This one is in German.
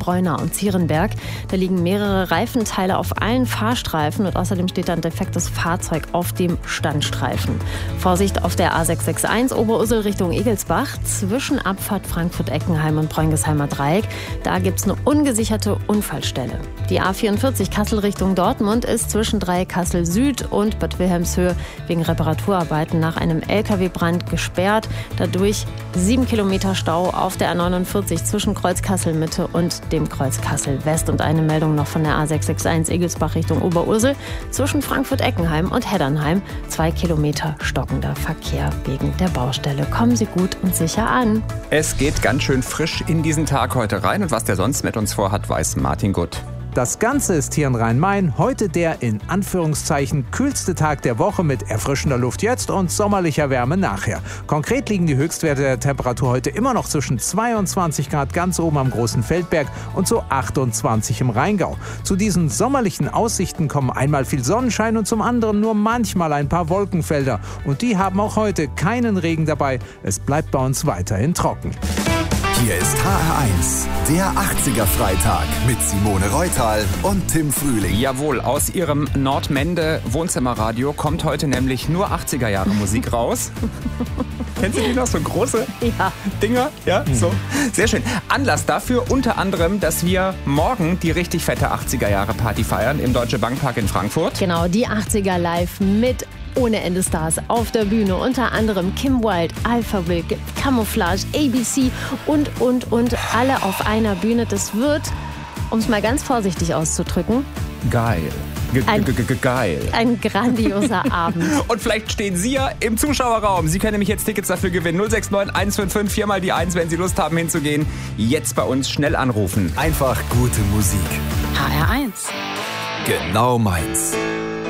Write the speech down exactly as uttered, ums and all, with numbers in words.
Breunau und Zierenberg. Da liegen mehrere Reifenteile auf allen Fahrstreifen und außerdem steht da ein defektes Fahrzeug auf dem Standstreifen. Vorsicht auf der A sechs sechs eins Oberursel Richtung Egelsbach zwischen Abfahrt Frankfurt-Eckenheim und Bräunigsheimer Dreieck. Da gibt es eine ungesicherte Unfallstelle. Die A vierundvierzig Kassel Richtung Dortmund ist zwischen Dreieck Kassel Süd und Bad Wilhelmshöhe wegen Reparaturarbeiten nach einem L K W-Brand gesperrt. Dadurch sieben Kilometer Stau auf der A neunundvierzig zwischen Kreuz Kassel Mitte und dem Kreuz Kassel West. Und eine Meldung noch von der A sechs sechs eins Egelsbach Richtung Oberursel zwischen Frankfurt-Eckenheim und Heddernheim. Zwei Kilometer stockender Verkehr wegen der Baustelle. Kommen Sie gut und sicher an. Es geht ganz schön frisch in diesen Tag heute rein und was der sonst mit uns vorhat, weiß Martin Gutt. Das Ganze ist hier in Rhein-Main heute der in Anführungszeichen kühlste Tag der Woche mit erfrischender Luft jetzt und sommerlicher Wärme nachher. Konkret liegen die Höchstwerte der Temperatur heute immer noch zwischen zweiundzwanzig Grad ganz oben am Großen Feldberg und so achtundzwanzig im Rheingau. Zu diesen sommerlichen Aussichten kommen einmal viel Sonnenschein und zum anderen nur manchmal ein paar Wolkenfelder. Und die haben auch heute keinen Regen dabei. Es bleibt bei uns weiterhin trocken. Hier ist H R eins, der achtziger-Freitag mit Simone Reutal und Tim Frühling. Jawohl, aus ihrem Nordmende Wohnzimmerradio kommt heute nämlich nur achtziger Jahre Musik raus. Kennst du die noch, so große ja. Dinger? Ja, so. Sehr schön. Anlass dafür unter anderem, dass wir morgen die richtig fette achtziger Jahre Party feiern im Deutsche Bankpark in Frankfurt. Genau, die achtziger live mit ohne Ende Stars auf der Bühne. Unter anderem Kim Wilde, Alpha Will, Camouflage, A B C und, und, und. Alle auf einer Bühne. Das wird, um es mal ganz vorsichtig auszudrücken, geil. Ge Ein, ge ge geil. Ein grandioser Abend. Und vielleicht stehen Sie ja im Zuschauerraum. Sie können nämlich jetzt Tickets dafür gewinnen. null sechs neun eins fünf fünf vier mal die eins, wenn Sie Lust haben hinzugehen. Jetzt bei uns schnell anrufen. Einfach gute Musik. H R eins. Genau meins.